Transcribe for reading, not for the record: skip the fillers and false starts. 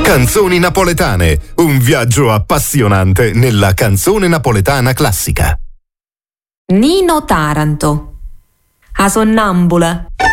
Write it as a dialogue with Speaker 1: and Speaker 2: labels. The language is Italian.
Speaker 1: Canzoni napoletane, un viaggio appassionante nella canzone napoletana classica.
Speaker 2: Nino Taranto, A sonnambula.